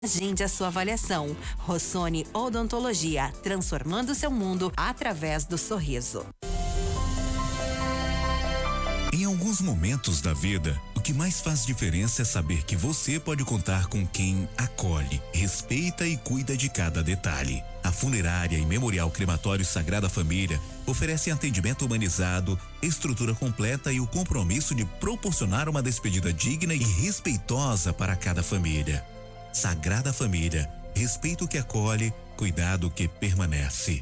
Agende a sua avaliação. Rossoni Odontologia, transformando seu mundo através do sorriso. Em alguns momentos da vida, o que mais faz diferença é saber que você pode contar com quem acolhe, respeita e cuida de cada detalhe. A Funerária e Memorial Crematório Sagrada Família oferecem atendimento humanizado, estrutura completa e o compromisso de proporcionar uma despedida digna e respeitosa para cada família. Sagrada Família, respeito que acolhe, cuidado que permanece.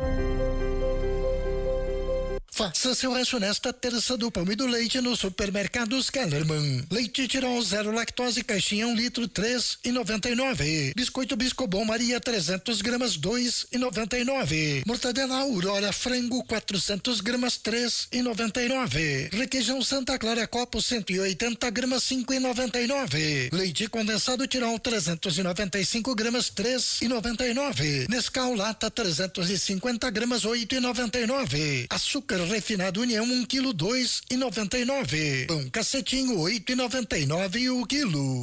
Faça seu rancho nesta terça do pão e do leite no Supermercados Kellerman. Leite Tirol 0 lactose caixinha 1 litro 3,99. Biscoito Biscobon Maria 300 gramas 2,99. Mortadela Aurora frango 400 gramas 3,99. Requeijão Santa Clara Copo 180 gramas 5,99. Leite condensado Tirol 395 gramas 3,99. Nescau Lata 350 gramas 8,99. Açúcar refinado União 1 quilo 2,99. Pão Cacetinho 8,99 o quilo.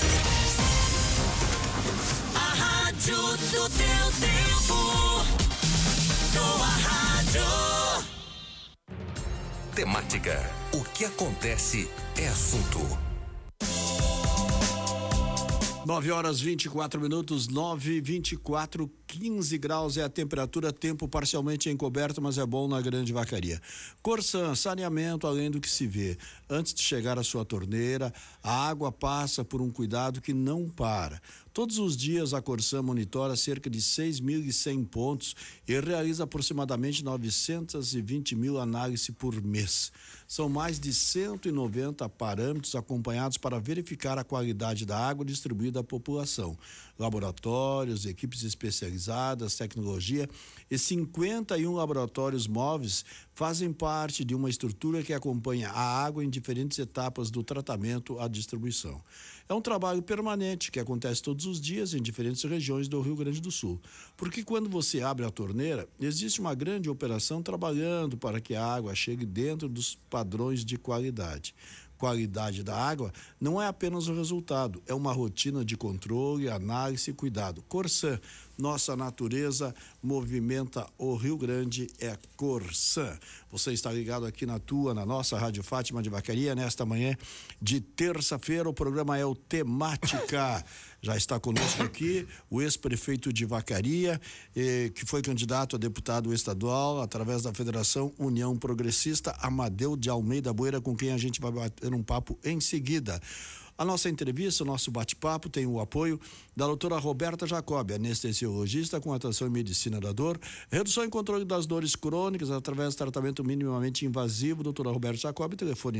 A rádio do teu tempo. Tua rádio. Temática. O que acontece é assunto. 9h24, 9h24, 15 graus é a temperatura, tempo parcialmente encoberto, mas é bom na Grande Vacaria. Corsan, saneamento além do que se vê. Antes de chegar à sua torneira, a água passa por um cuidado que não para. Todos os dias a Corsan monitora cerca de 6.100 pontos e realiza aproximadamente 920 mil análises por mês. São mais de 190 parâmetros acompanhados para verificar a qualidade da água distribuída à população. Laboratórios, equipes especializadas, tecnologia e 51 laboratórios móveis fazem parte de uma estrutura que acompanha a água em diferentes etapas do tratamento à distribuição. É um trabalho permanente que acontece todos os dias em diferentes regiões do Rio Grande do Sul. Porque quando você abre a torneira, existe uma grande operação trabalhando para que a água chegue dentro dos padrões de qualidade. Qualidade da água não é apenas o resultado, é uma rotina de controle, análise e cuidado. Corsan, nossa natureza movimenta o Rio Grande, é Corsan. Você está ligado aqui na nossa Rádio Fátima de Vacaria, nesta manhã de terça-feira. O programa é o Temática. Já está conosco aqui o ex-prefeito de Vacaria, que foi candidato a deputado estadual através da Federação União Progressista, Amadeu de Almeida Bueira, com quem a gente vai bater um papo em seguida. A nossa entrevista, o nosso bate-papo tem o apoio da doutora Roberta Jacob, anestesiologista com atuação em medicina da dor, redução e controle das dores crônicas através do tratamento minimamente invasivo. Doutora Roberta Jacob, telefone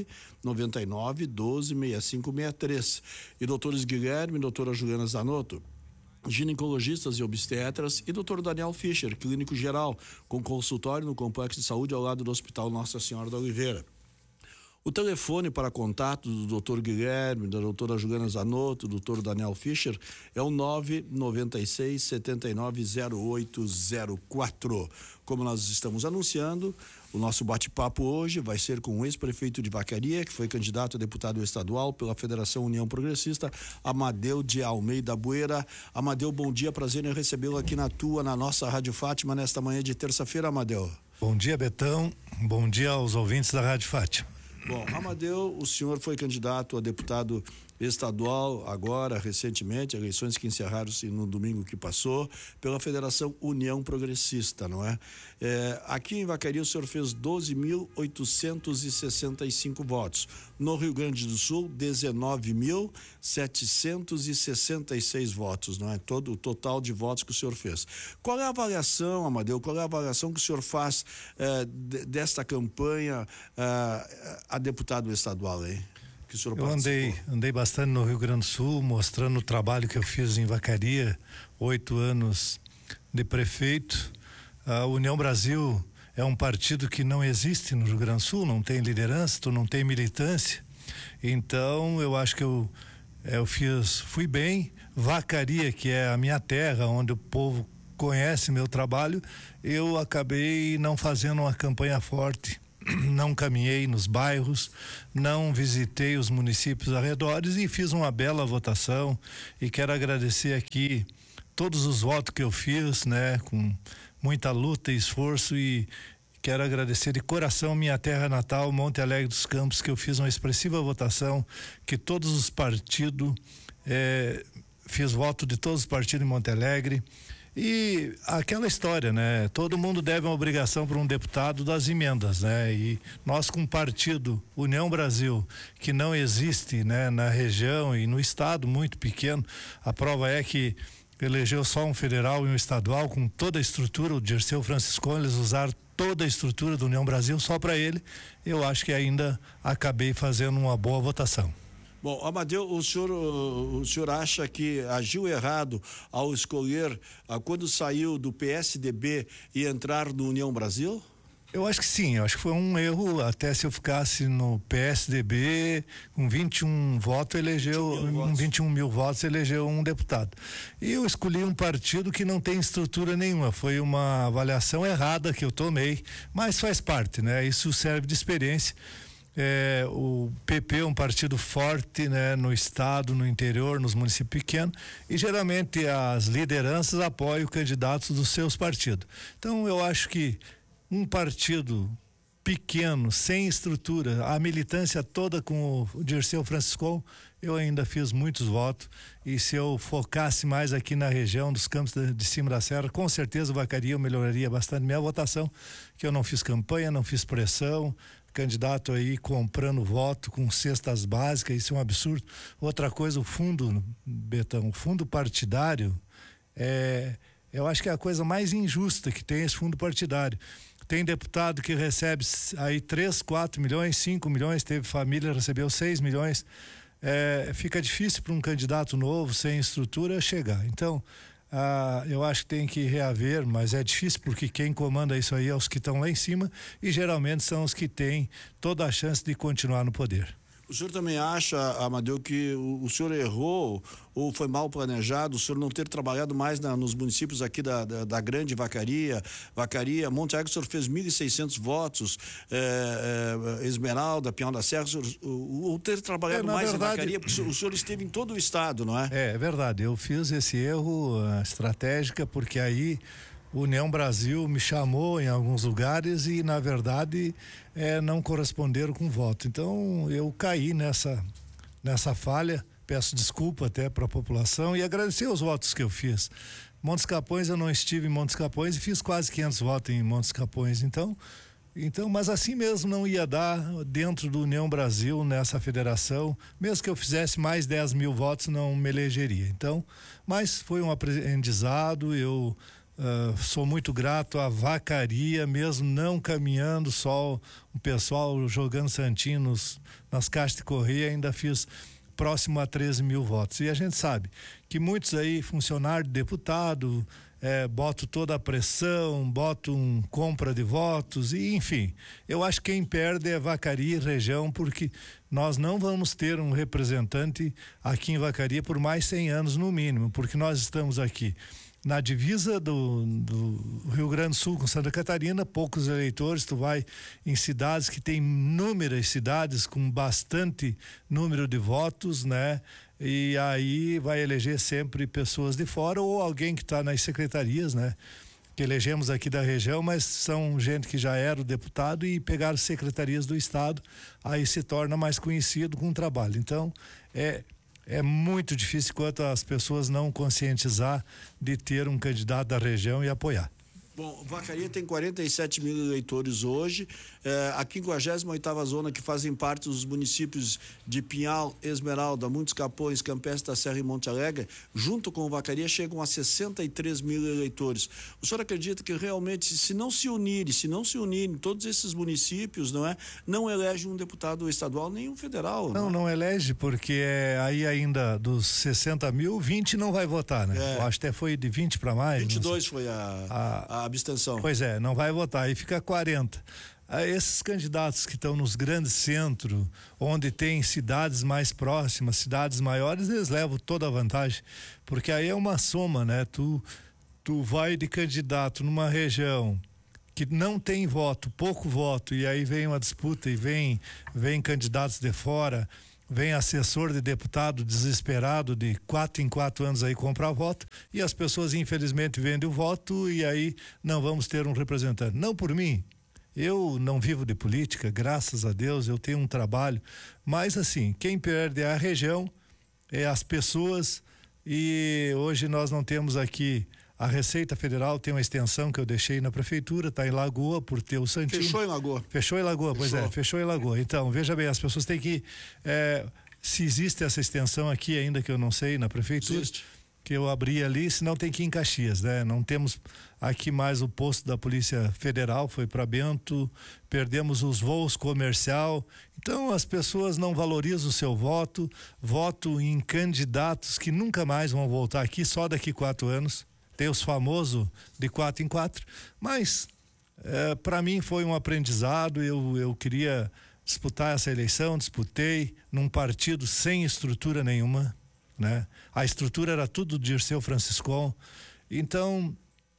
999 12 6563. E doutores Guilherme e doutora Juliana Zanotto, ginecologistas e obstetras, e Dr. Daniel Fischer, clínico geral, com consultório no Complexo de Saúde ao lado do Hospital Nossa Senhora da Oliveira. O telefone para contato do Dr. Guilherme, da doutora Juliana Zanotto, do Dr. Daniel Fischer é o 996 790804. Como nós estamos anunciando, o nosso bate-papo hoje vai ser com o ex-prefeito de Vacaria, que foi candidato a deputado estadual pela Federação União Progressista, Amadeu de Almeida Bueira. Amadeu, bom dia, prazer em recebê-lo aqui na nossa Rádio Fátima, nesta manhã de terça-feira, Amadeu. Bom dia, Betão, bom dia aos ouvintes da Rádio Fátima. Bom, Amadeu, o senhor foi candidato a deputado estadual agora, recentemente, eleições que encerraram-se no domingo que passou, pela Federação União Progressista, não é? Aqui em Vacaria o senhor fez 12.865 votos. No Rio Grande do Sul, 19.766 votos, não é? Todo o total de votos que o senhor fez. Qual é a avaliação, Amadeu, qual é a avaliação que o senhor faz desta campanha a deputado estadual, hein? Que o senhor participou? Andei bastante no Rio Grande do Sul, mostrando o trabalho que eu fiz em Vacaria, 8 anos de prefeito. A União Brasil é um partido que não existe no Rio Grande do Sul, não tem liderança, não tem militância. Então, eu acho que eu fui bem. Vacaria, que é a minha terra, onde o povo conhece meu trabalho, eu acabei não fazendo uma campanha forte não caminhei nos bairros, não visitei os municípios arredores e fiz uma bela votação. E quero agradecer aqui todos os votos que eu fiz, né, com muita luta e esforço, e quero agradecer de coração minha terra natal, Monte Alegre dos Campos, que eu fiz uma expressiva votação, que todos os partidos, fiz voto de todos os partidos em Monte Alegre. E aquela história, né? Todo mundo deve uma obrigação para um deputado das emendas, né? E nós, com o partido União Brasil, que não existe, né, na região e no estado, muito pequeno, a prova é que elegeu só um federal e um estadual com toda a estrutura. O Dirceu Franciscon, eles usaram toda a estrutura do União Brasil só para ele. Eu acho que ainda acabei fazendo uma boa votação. Bom, Amadeu, o senhor acha que agiu errado ao escolher, quando saiu do PSDB e entrar no União Brasil? Eu acho que sim, eu acho que foi um erro. Até se eu ficasse no PSDB, com 21 votos, 21 mil votos, elegeu um deputado. E eu escolhi um partido que não tem estrutura nenhuma. Foi uma avaliação errada que eu tomei, mas faz parte, né? Isso serve de experiência. O PP é um partido forte, né, no estado, no interior, nos municípios pequenos, e geralmente as lideranças apoiam candidatos dos seus partidos. Então eu acho que um partido pequeno, sem estrutura, a militância toda com o Dirceu Franciscon, eu ainda fiz muitos votos, e se eu focasse mais aqui na região dos Campos de Cima da Serra, com certeza o Vacaria eu melhoraria bastante minha votação, que eu não fiz campanha, não fiz pressão, candidato aí comprando voto com cestas básicas, isso é um absurdo. Outra coisa, o fundo, Betão, o fundo partidário, eu acho que é a coisa mais injusta que tem, esse fundo partidário. Tem deputado que recebe aí 3, 4 milhões, 5 milhões, teve família, recebeu 6 milhões. Fica difícil para um candidato novo, sem estrutura, chegar. Então, eu acho que tem que reaver, mas é difícil porque quem comanda isso aí é os que estão lá em cima, e geralmente são os que têm toda a chance de continuar no poder. O senhor também acha, Amadeu, que o senhor errou ou foi mal planejado o senhor não ter trabalhado mais nos municípios aqui da Grande Vacaria, Monte Alegre? O senhor fez 1.600 votos, Esmeralda, Pinhal da Serra, ou ter trabalhado mais em Vacaria, porque o senhor esteve em todo o estado, não é? É verdade, eu fiz esse erro estratégica, porque aí o União Brasil me chamou em alguns lugares e, na verdade, não corresponderam com o voto. Então, eu caí nessa falha. Peço desculpa até para a população e agradecer os votos que eu fiz. Montes Capões, eu não estive em Montes Capões e fiz quase 500 votos em Montes Capões. Então, mas assim mesmo não ia dar dentro do União Brasil, nessa federação. Mesmo que eu fizesse mais 10 mil votos, não me elegeria. Então, mas foi um aprendizado. Eu sou muito grato à Vacaria, mesmo não caminhando, só o pessoal jogando santinho nas caixas de correia, ainda fiz próximo a 13 mil votos. E a gente sabe que muitos aí, funcionário de deputado, botam toda a pressão, botam compra de votos, e enfim, eu acho que quem perde é Vacaria e região, porque nós não vamos ter um representante aqui em Vacaria por mais 100 anos no mínimo, porque nós estamos aqui na divisa do Rio Grande do Sul com Santa Catarina, poucos eleitores. Tu vai em cidades que tem inúmeras cidades com bastante número de votos, né? E aí vai eleger sempre pessoas de fora ou alguém que está nas secretarias, né? Que elegemos aqui da região, mas são gente que já era o deputado e pegaram secretarias do estado, aí se torna mais conhecido com o trabalho. Então, é muito difícil quanto as pessoas não conscientizar de ter um candidato da região e apoiar. Bom, Vacaria tem 47 mil eleitores hoje. A 58ª zona, que fazem parte dos municípios de Pinhal, Esmeralda, Montes Capões, Campestre da Serra e Monte Alegre, junto com Vacaria, chegam a 63 mil eleitores. O senhor acredita que realmente, se não se unirem todos esses municípios, não elege um deputado estadual nem um federal? Não elege, porque aí ainda dos 60 mil, 20 não vai votar, né? Eu acho que até foi de 20 para mais. 22 foi a abstenção. Pois não vai votar, aí fica 40. Esses candidatos que estão nos grandes centros, onde tem cidades mais próximas, cidades maiores, eles levam toda a vantagem, porque aí é uma soma, né? Tu vai de candidato numa região que não tem voto, pouco voto, e aí vem uma disputa e vem candidatos de fora, vem assessor de deputado desesperado de 4 em 4 anos aí comprar voto, e as pessoas infelizmente vendem o voto e aí não vamos ter um representante. Não por mim, eu não vivo de política, graças a Deus, eu tenho um trabalho, mas assim, quem perde é a região, é as pessoas, e hoje nós não temos aqui. A Receita Federal tem uma extensão que eu deixei na prefeitura, está em Lagoa, por ter o Santinho. Fechou em Lagoa. Fechou em Lagoa, pois é, fechou em Lagoa. Então, veja bem, as pessoas têm que... se existe essa extensão aqui ainda que eu não sei, na prefeitura, Existe. que eu abri ali, senão tem que ir em Caxias, né? Não temos aqui mais o posto da Polícia Federal, foi para Bento, perdemos os voos comercial. Então, as pessoas não valorizam o seu voto, voto em candidatos que nunca mais vão voltar aqui, só daqui 4 anos. Tem os famosos de 4 em 4, mas para mim foi um aprendizado. Eu queria disputar essa eleição, disputei num partido sem estrutura nenhuma, né? A estrutura era tudo de Dirceu Franciscon, então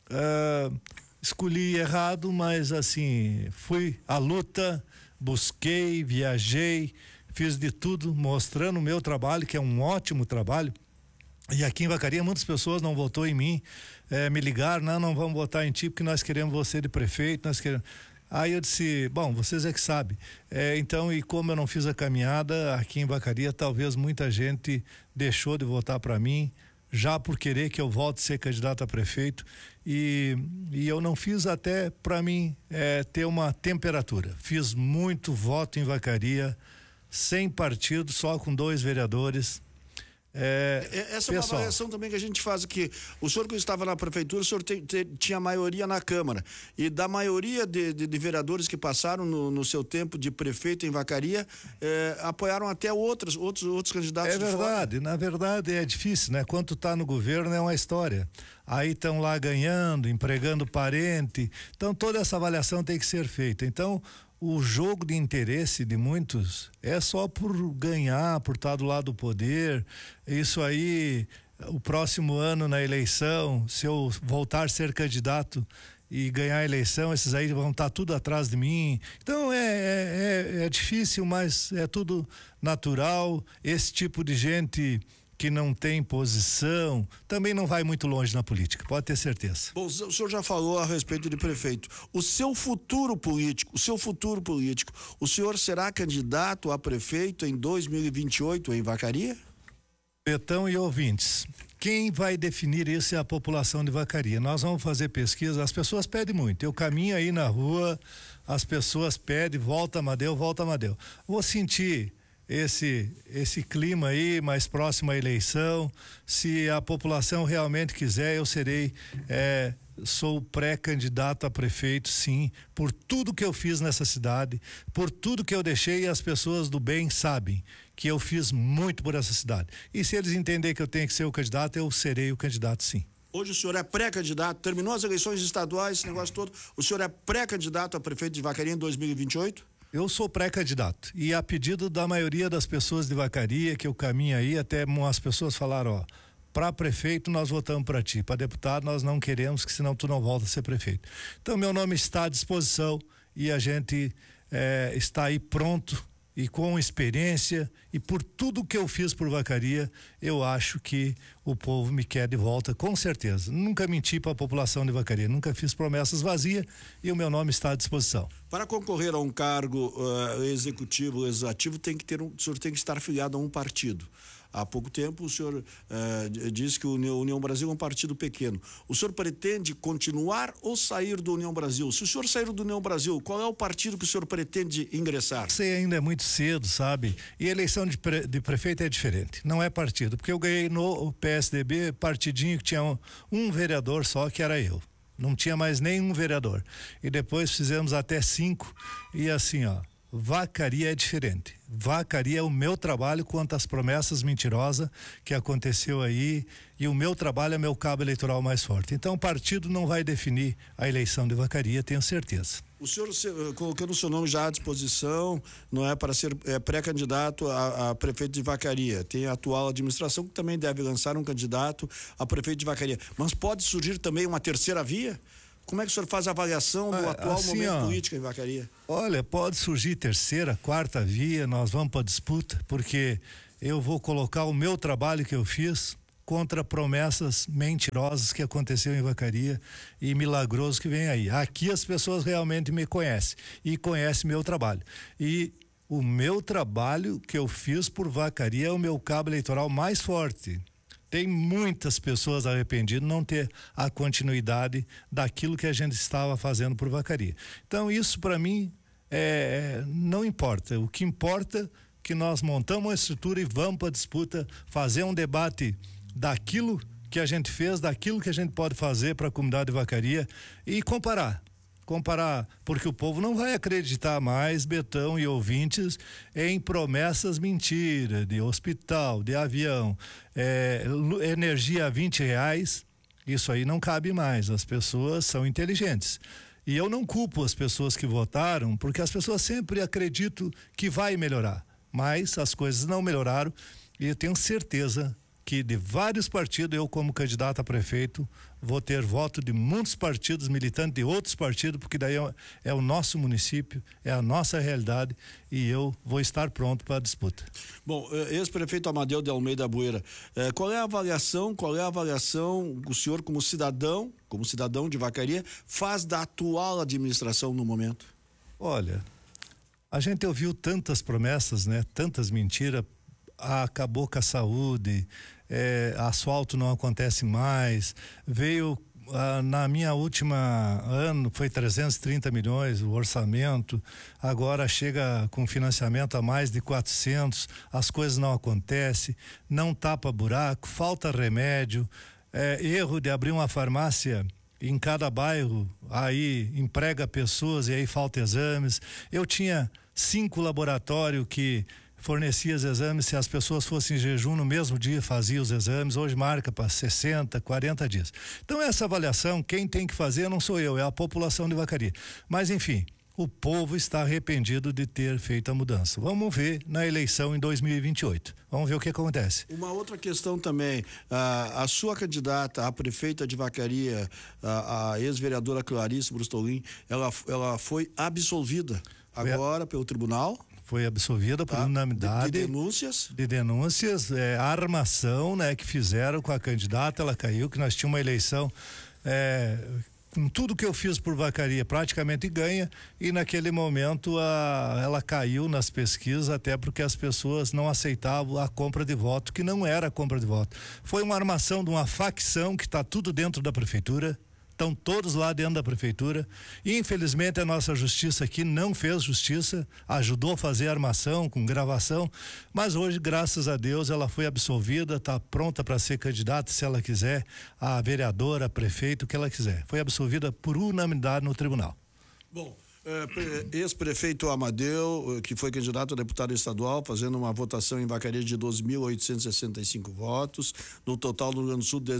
escolhi errado, mas assim, fui à luta, busquei, viajei, fiz de tudo, mostrando o meu trabalho, que é um ótimo trabalho. E aqui em Vacaria muitas pessoas não votou em mim, me ligaram, não vamos votar em ti porque nós queremos você de prefeito, nós queremos... Aí eu disse, bom, vocês é que sabem. Então, e como eu não fiz a caminhada aqui em Vacaria, talvez muita gente deixou de votar para mim, já por querer que eu volte a ser candidato a prefeito, e eu não fiz até para mim ter uma temperatura. Fiz muito voto em Vacaria, sem partido, só com 2 vereadores. Essa é uma avaliação também que a gente faz aqui. O senhor que estava na prefeitura, o senhor tinha maioria na Câmara, e da maioria de vereadores que passaram no seu tempo de prefeito em Vacaria, apoiaram até outros candidatos. É verdade, na verdade é difícil, né? Quando tá no governo é uma história, aí estão lá ganhando, empregando parente, então toda essa avaliação tem que ser feita. Então o jogo de interesse de muitos é só por ganhar, por estar do lado do poder. Isso aí, o próximo ano na eleição, se eu voltar a ser candidato e ganhar a eleição, esses aí vão estar tudo atrás de mim. Então é difícil, mas é tudo natural. Esse tipo de gente que não tem posição, também não vai muito longe na política, pode ter certeza. Bom, o senhor já falou a respeito de prefeito. O seu futuro político, o senhor será candidato a prefeito em 2028 em Vacaria? Betão e ouvintes, quem vai definir isso é a população de Vacaria. Nós vamos fazer pesquisa, as pessoas pedem muito. Eu caminho aí na rua, as pessoas pedem, volta Amadeu. Vou sentir esse clima aí mais próximo à eleição. Se a população realmente quiser, eu serei, sou pré-candidato a prefeito, sim, por tudo que eu fiz nessa cidade, por tudo que eu deixei, e as pessoas do bem sabem que eu fiz muito por essa cidade. E se eles entenderem que eu tenho que ser o candidato, eu serei o candidato, sim. Hoje o senhor é pré-candidato, terminou as eleições estaduais, esse negócio todo, o senhor é pré-candidato a prefeito de Vacaria em 2028? Eu sou pré-candidato, e a pedido da maioria das pessoas de Vacaria que eu caminho aí, até as pessoas falaram, para prefeito nós votamos para ti, para deputado nós não queremos, que senão tu não volta a ser prefeito. Então meu nome está à disposição e a gente está aí pronto e com experiência, e por tudo que eu fiz por Vacaria, eu acho que o povo me quer de volta, com certeza. Nunca menti para a população de Vacaria, nunca fiz promessas vazias, e o meu nome está à disposição. Para concorrer a um cargo executivo, legislativo, o senhor tem que estar filiado a um partido. Há pouco tempo o senhor disse que o União Brasil é um partido pequeno. O senhor pretende continuar ou sair do União Brasil? Se o senhor sair do União Brasil, qual é o partido que o senhor pretende ingressar? Sei, ainda é muito cedo, sabe? E eleição de prefeito é diferente, não é partido, porque eu ganhei no PSDB, partidinho que tinha um vereador só, que era eu. Não tinha mais nenhum vereador. E depois fizemos até 5, e assim, Vacaria é diferente. Vacaria é o meu trabalho quanto às promessas mentirosas que aconteceu aí, e o meu trabalho é meu cabo eleitoral mais forte. Então o partido não vai definir a eleição de Vacaria, tenho certeza. O senhor, colocando o seu nome já à disposição, não é para ser pré-candidato a prefeito de Vacaria. Tem a atual administração que também deve lançar um candidato a prefeito de Vacaria. Mas pode surgir também uma terceira via? Como é que o senhor faz a avaliação do atual assim, momento político em Vacaria? Olha, pode surgir terceira, quarta via, nós vamos para disputa, porque eu vou colocar o meu trabalho que eu fiz contra promessas mentirosas que aconteceu em Vacaria e milagroso que vem aí. Aqui as pessoas realmente me conhecem e conhecem meu trabalho. E o meu trabalho que eu fiz por Vacaria é o meu cabo eleitoral mais forte. Tem muitas pessoas arrependidas de não ter a continuidade daquilo que a gente estava fazendo por Vacaria. Então isso para mim não importa. O que importa é que nós montamos uma estrutura e vamos para a disputa, fazer um debate daquilo que a gente fez, daquilo que a gente pode fazer para a comunidade de Vacaria e comparar, porque o povo não vai acreditar mais, Betão e ouvintes, em promessas mentiras de hospital, de avião, energia a R$20, isso aí não cabe mais, as pessoas são inteligentes. E eu não culpo as pessoas que votaram, porque as pessoas sempre acreditam que vai melhorar, mas as coisas não melhoraram e eu tenho certeza que de vários partidos, eu como candidato a prefeito, vou ter voto de muitos partidos, militantes de outros partidos, porque daí é o nosso município, é a nossa realidade e eu vou estar pronto para a disputa. Bom, ex-prefeito Amadeu de Almeida Bueira, qual é a avaliação o senhor como cidadão de Vacaria, faz da atual administração no momento? Olha, a gente ouviu tantas promessas, né? Tantas mentiras, acabou com a saúde, asfalto não acontece mais, veio na minha última ano foi 330 milhões o orçamento, agora chega com financiamento a mais de 400, as coisas não acontecem, não tapa buraco, falta remédio, erro de abrir uma farmácia em cada bairro, aí emprega pessoas e aí falta exames. Eu tinha 5 laboratórios que fornecia os exames, se as pessoas fossem em jejum no mesmo dia fazia os exames, hoje marca para 60, 40 dias. Então essa avaliação, quem tem que fazer não sou eu, é a população de Vacaria. Mas enfim, o povo está arrependido de ter feito a mudança. Vamos ver na eleição em 2028. Vamos ver o que acontece. Uma outra questão também, a sua candidata a prefeita de Vacaria, a ex-vereadora Clarice Brustolin, ela foi absolvida agora pelo tribunal. Foi absolvida por unanimidade. De denúncias, armação, né, que fizeram com a candidata, ela caiu, que nós tínhamos uma eleição, com tudo que eu fiz por Vacaria, praticamente ganha, e naquele momento ela caiu nas pesquisas, até porque as pessoas não aceitavam a compra de voto, que não era a compra de voto. Foi uma armação de uma facção que está tudo dentro da prefeitura. Estão todos lá dentro da prefeitura. Infelizmente a nossa justiça aqui não fez justiça, ajudou a fazer armação com gravação, mas hoje, graças a Deus, ela foi absolvida, está pronta para ser candidata se ela quiser, a vereadora, a prefeito, o que ela quiser. Foi absolvida por unanimidade no tribunal. Bom, ex-prefeito Amadeu, que foi candidato a deputado estadual, fazendo uma votação em Vacaria de 12.865 votos, no total do Rio Grande do Sul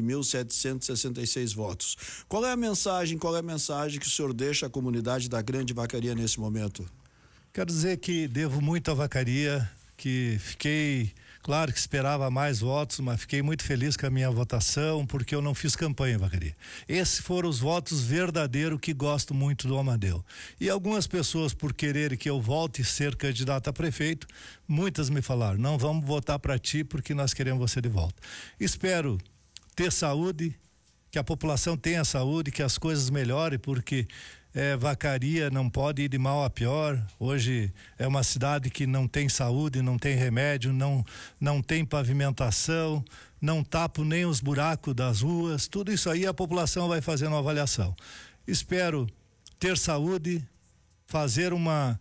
19.766 votos. Qual é a mensagem que o senhor deixa à comunidade da Grande Vacaria nesse momento? Quero dizer que devo muito à Vacaria, que fiquei, claro que esperava mais votos, mas fiquei muito feliz com a minha votação, porque eu não fiz campanha em Vacaria. Esses foram os votos verdadeiros que gosto muito do Amadeu. E algumas pessoas, por quererem que eu volte a ser candidato a prefeito, muitas me falaram, não vamos votar para ti porque nós queremos você de volta. Espero ter saúde, que a população tenha saúde, que as coisas melhorem, porque Vacaria não pode ir de mal a pior. Hoje é uma cidade que não tem saúde, não tem remédio, não tem pavimentação, não tapa nem os buracos das ruas. Tudo isso aí a população vai fazendo uma avaliação. Espero ter saúde, fazer uma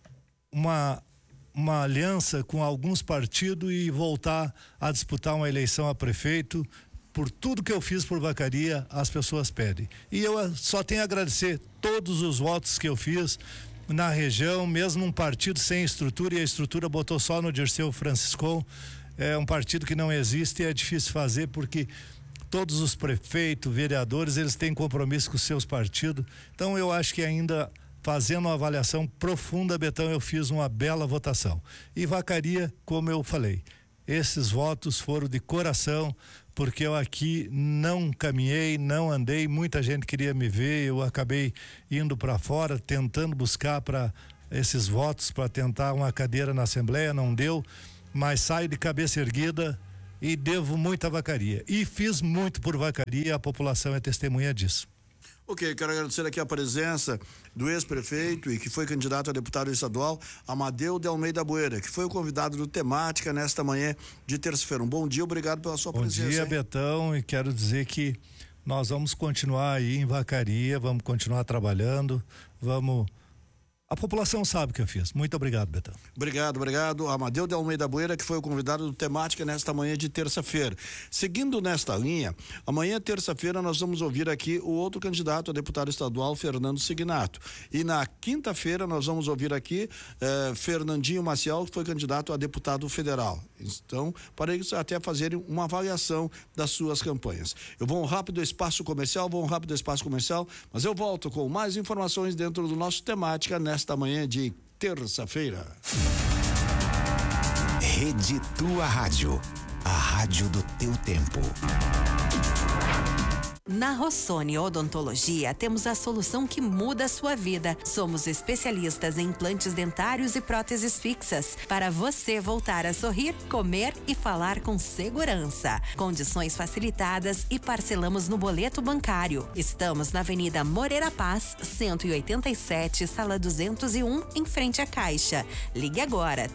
aliança com alguns partidos e voltar a disputar uma eleição a prefeito. Por tudo que eu fiz por Vacaria, as pessoas pedem. E eu só tenho a agradecer todos os votos que eu fiz na região, mesmo um partido sem estrutura, e a estrutura botou só no Dirceu Franciscon. É um partido que não existe e é difícil fazer, porque todos os prefeitos, vereadores, eles têm compromisso com os seus partidos. Então eu acho que ainda, fazendo uma avaliação profunda, Betão, eu fiz uma bela votação. E Vacaria, como eu falei, esses votos foram de coração, porque eu aqui não caminhei, não andei, muita gente queria me ver, eu acabei indo para fora, tentando buscar para esses votos, para tentar uma cadeira na Assembleia, não deu, mas saio de cabeça erguida e devo muita Vacaria. E fiz muito por Vacaria, a população é testemunha disso. Ok, quero agradecer aqui a presença do ex-prefeito e que foi candidato a deputado estadual, Amadeu de Almeida Bueira, que foi o convidado do Temática nesta manhã de terça-feira. Um bom dia, obrigado pela sua presença. Bom dia, Betão, e quero dizer que nós vamos continuar aí em Vacaria, vamos continuar trabalhando, A população sabe o que eu fiz. Muito obrigado, Betão. Obrigado. Amadeu de Almeida Bueira, que foi o convidado do Temática nesta manhã de terça-feira. Seguindo nesta linha, amanhã, terça-feira, nós vamos ouvir aqui o outro candidato a deputado estadual, Fernando Signato. E na quinta-feira, nós vamos ouvir aqui Fernandinho Maciel, que foi candidato a deputado federal. Então, para eles até fazerem uma avaliação das suas campanhas. Eu vou um rápido espaço comercial, mas eu volto com mais informações dentro do nosso Temática nesta manhã de terça-feira. Rede Tua Rádio, a rádio do teu tempo. Na Rossoni Odontologia, temos a solução que muda a sua vida. Somos especialistas em implantes dentários e próteses fixas, para você voltar a sorrir, comer e falar com segurança. Condições facilitadas e parcelamos no boleto bancário. Estamos na Avenida Moreira Paz, 187, sala 201, em frente à Caixa. Ligue agora,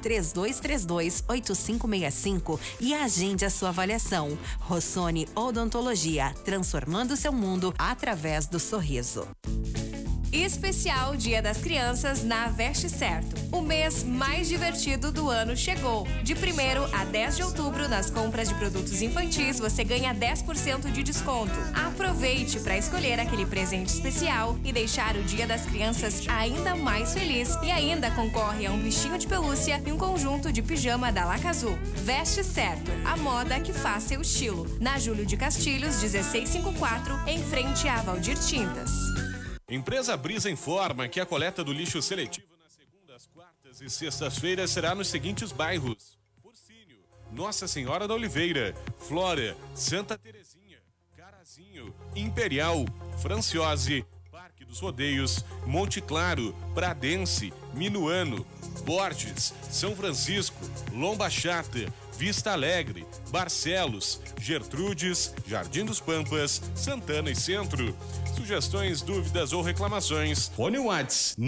3232-8565 e agende a sua avaliação. Rossoni Odontologia, transformando o seu mundo através do sorriso. Especial Dia das Crianças na Veste Certo. O mês mais divertido do ano chegou. De 1º a 10 de outubro, nas compras de produtos infantis, você ganha 10% de desconto. Aproveite para escolher aquele presente especial e deixar o Dia das Crianças ainda mais feliz. E ainda concorre a um bichinho de pelúcia e um conjunto de pijama da Laca Azul. Veste Certo, a moda que faz seu estilo. Na Júlio de Castilhos, 1654, em frente a Valdir Tintas. Empresa Brisa informa que a coleta do lixo seletivo nas segundas, quartas e sextas-feiras será nos seguintes bairros: Porcínio, Nossa Senhora da Oliveira, Flora, Santa Terezinha, Carazinho, Imperial, Franciose, Parque dos Rodeios, Monte Claro, Pradense, Minuano, Borges, São Francisco, Lomba Chata, Vista Alegre, Barcelos, Gertrudes, Jardim dos Pampas, Santana e Centro. Sugestões, dúvidas ou reclamações? Fone WhatsApp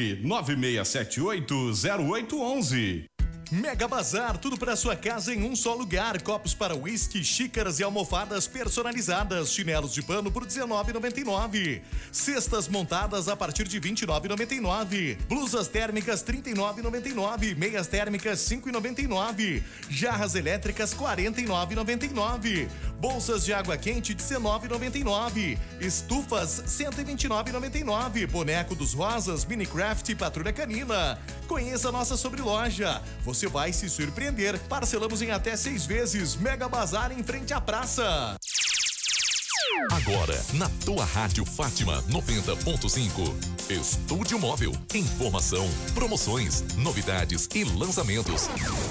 996780811. Mega Bazar, tudo para sua casa em um só lugar. Copos para uísque, xícaras e almofadas personalizadas. Chinelos de pano por R$19,99. Cestas montadas a partir de R$29,99. Blusas térmicas R$39,99. Meias térmicas R$5,99. Jarras elétricas R$49,99. Bolsas de água quente R$19,99. Estufas R$129,99. Boneco dos Rosas, Minecraft e Patrulha Canina. Conheça a nossa sobreloja. Você vai se surpreender. Parcelamos em até 6 vezes. Mega Bazar em frente à praça. Agora, na tua Rádio Fátima 90.5. Estúdio Móvel. Informação, promoções, novidades e lançamentos.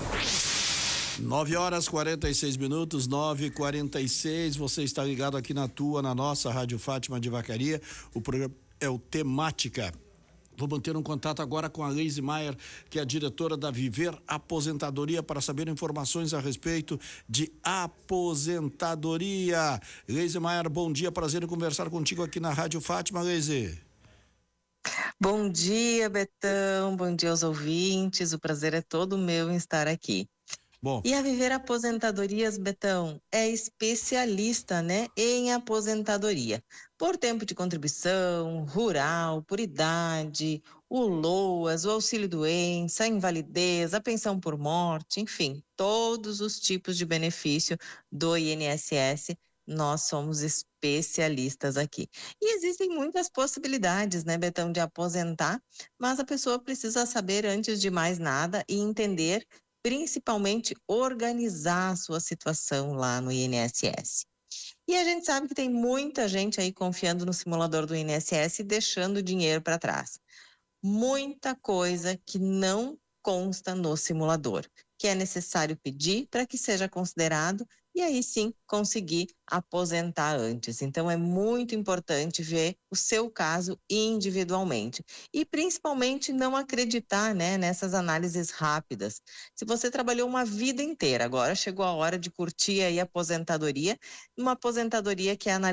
9h46, 9h46. Você está ligado aqui na nossa Rádio Fátima de Vacaria. O programa é o Temática. Vou manter um contato agora com a Leise Maier, que é a diretora da Viver Aposentadoria, para saber informações a respeito de aposentadoria. Leise Maier, bom dia, prazer em conversar contigo aqui na Rádio Fátima, Leise. Bom dia, Betão, bom dia aos ouvintes, o prazer é todo meu em estar aqui. Bom. E a Viver Aposentadorias, Betão, é especialista, né, em aposentadoria. Por tempo de contribuição, rural, por idade, o LOAS, o auxílio-doença, a invalidez, a pensão por morte, enfim, todos os tipos de benefício do INSS, nós somos especialistas aqui. E existem muitas possibilidades, né, Betão, de aposentar, mas a pessoa precisa saber, antes de mais nada, e entender, principalmente organizar a sua situação lá no INSS. E a gente sabe que tem muita gente aí confiando no simulador do INSS e deixando o dinheiro para trás. Muita coisa que não consta no simulador, que é necessário pedir para que seja considerado e aí sim conseguir aposentar antes. Então é muito importante ver o seu caso individualmente e principalmente não acreditar, né, nessas análises rápidas. Se você trabalhou uma vida inteira, agora chegou a hora de curtir aí a aposentadoria, uma aposentadoria que é